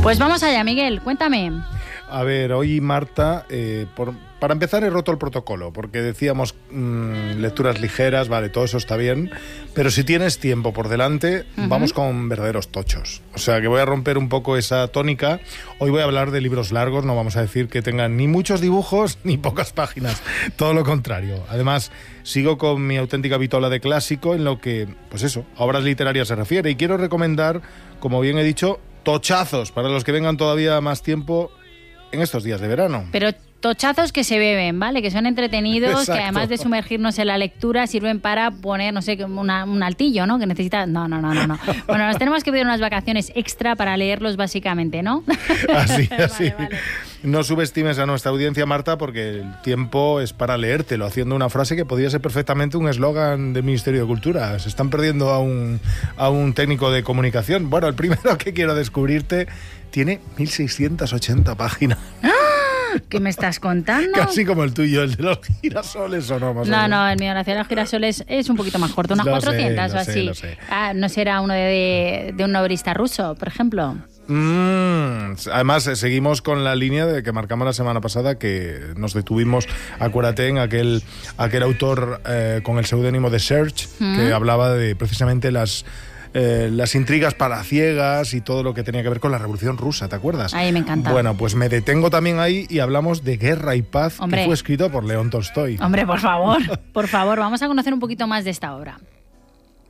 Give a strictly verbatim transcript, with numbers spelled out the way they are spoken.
Pues vamos allá, Miguel, cuéntame. A ver, hoy Marta, eh, por, para empezar he roto el protocolo, porque decíamos mmm, lecturas ligeras, vale, todo eso está bien, pero si tienes tiempo por delante, uh-huh. vamos con verdaderos tochos. O sea, que voy a romper un poco esa tónica. Hoy voy a hablar de libros largos, no vamos a decir que tengan ni muchos dibujos ni pocas páginas, todo lo contrario. Además, sigo con mi auténtica vitola de clásico en lo que, pues eso, a obras literarias se refiere, y quiero recomendar, como bien he dicho, tochazos para los que vengan todavía más tiempo en estos días de verano. Pero tochazos que se beben, ¿vale? Que son entretenidos, Exacto. que además de sumergirnos en la lectura sirven para poner, no sé, una, un altillo, ¿no? Que necesita... No, no, no, no, no. Bueno, nos tenemos que pedir unas vacaciones extra para leerlos básicamente, ¿no? Así, así. Vale, vale. No subestimes a nuestra audiencia, Marta, porque el tiempo es para leértelo, haciendo una frase que podría ser perfectamente un eslogan del Ministerio de Cultura. Se están perdiendo a un, a un técnico de comunicación. Bueno, el primero que quiero descubrirte tiene mil seiscientas ochenta páginas. ¿Qué me estás contando? Casi como el tuyo, el de los girasoles, ¿o no? Más no, o no, el mío, la ciudad de los girasoles, es un poquito más corto, unas lo cuatrocientas sé, o lo sé, así. lo sé. Ah, ¿no será uno de, de, de un novelista ruso, por ejemplo? Mm, además, eh, seguimos con la línea de que marcamos la semana pasada, que nos detuvimos, acuérdate, en aquel, aquel autor eh, con el seudónimo de Serge, mm. que hablaba de precisamente las... Eh, las intrigas palaciegas y todo lo que tenía que ver con la Revolución Rusa, ¿te acuerdas? Ay, me encanta. Bueno, pues me detengo también ahí y hablamos de Guerra y Paz, Hombre. que fue escrito por León Tolstoy. Hombre, por favor, por favor, vamos a conocer un poquito más de esta obra.